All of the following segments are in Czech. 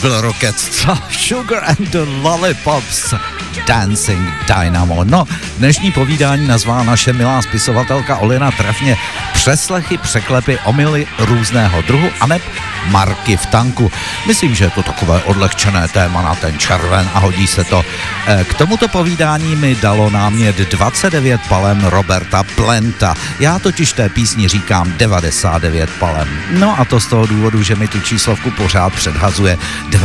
byl Rockets, co? Sugar and the Lollipops, Dancing Dynamo. No, dnešní povídání nazvala naše milá spisovatelka Olina trefně přeslechy, překlepy, omyly různého druhu aneb marky v tanku. Myslím, že je to takové odlehčené téma na ten červen a hodí se to. K tomuto povídání mi dalo námět 29 palem Roberta Planta. Já totiž té písni říkám 99 palem. No a to z toho důvodu, že mi tu číslovku pořád předhazuje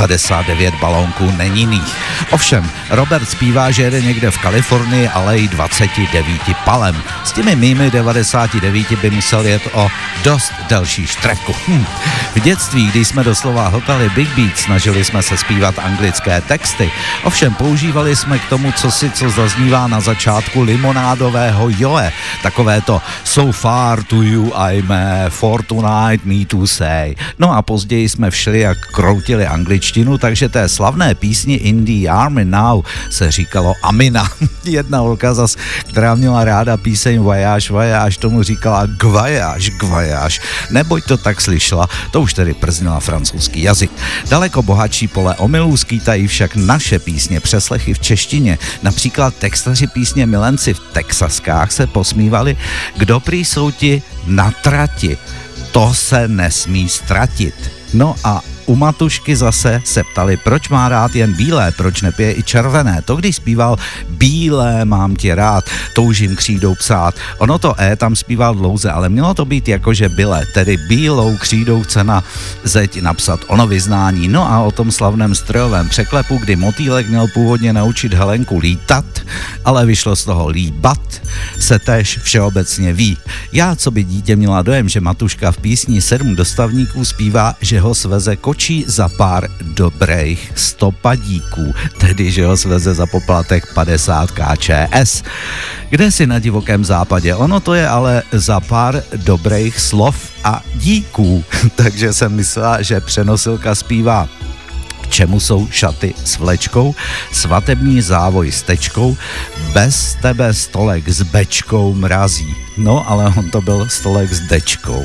99 balónků neninných. Ovšem, Robert zpívá, že jede někde v Kalifornii, ale i 29 palem. S těmi mými 99 by musel jet o dost delší štreku. V dětství, když jsme doslova hltali Big Beat, snažili jsme se zpívat anglické texty. Ovšem používali jsme k tomu co zaznívá na začátku limonádového Joe. Takové to So far to you I'm for tonight me to say. No a později jsme všeli jak kroutili angličtinu, takže té slavné písni In the Army Now se říkalo Amina. Jedna holka zas, která měla ráda píseň Voyage, Voyage, tomu říkala Gvajáš, Gvajáš. Neboť to tak slyšela, to už tedy prznila francouzský jazyk. Daleko bohatší pole omylů skýtají však naše písně, přeslechy v češtině. Například textaři písně Milenci v Texaskách se posmívali, kdo prý jsou ti na trati, to se nesmí ztratit. No a u Matušky zase se ptali, proč má rád jen bílé, proč nepije i červené. To když zpíval Bílé mám tě rád, toužím křídou psát. Ono to tam zpíval dlouze, ale mělo to být jakože byle, tedy bílou křídou chce na zeď napsat ono vyznání. No a o tom slavném strojovém překlepu, kdy motýlek měl původně naučit Helenku lítat, ale vyšlo z toho líbat, se též všeobecně ví. Já, co by dítě, měla dojem, že Matuška v písni 7 dostavníků zpívá, že ho sveze kočí za pár dobrých stopadíků, tedy že ho sveze za poplatek 50 KČS. Kde si na divokém západě? Ono to je ale za pár dobrých slov a díků. Takže jsem myslela, že přenosilka zpívá čemu jsou šaty s vlečkou, svatební závoj s tečkou, bez tebe stolek s bečkou mrazí. No, ale on to byl stolek s dečkou.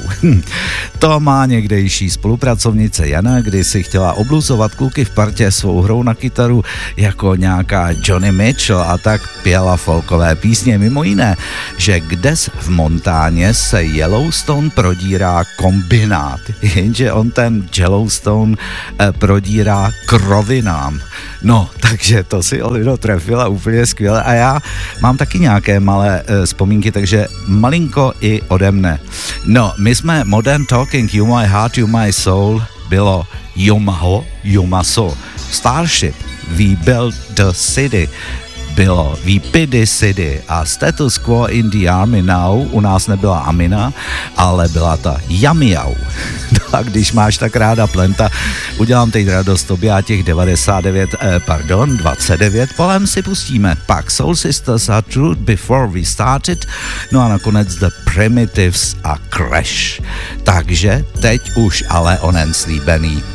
To má někdejší spolupracovnice Jana, kdy si chtěla obluzovat kluky v partě svou hrou na kytaru jako nějaká Johnny Mitchell a tak pěla folkové písně. Mimo jiné, že kdes v Montáně se Yellowstone prodírá kombinát, jenže on ten Yellowstone prodírá k rovinám. No, takže to si Olino trefila úplně skvěle a já mám taky nějaké malé vzpomínky, takže malinko i ode mne. No, my jsme Modern Talking, You My Heart, You My Soul, bylo Yumaho, Yumaso. Starship, We Built the City, bylo Výpady City a Status Quo in the Army Now, u nás nebyla Amina, ale byla ta Jamiau. No a když máš tak ráda Plenta, udělám teď radost tobě a těch 29 polem si pustíme. Pak Soul Sisters a Truth Before We Started, no a nakonec The Primitives a Crash. Takže teď už ale onen slíbený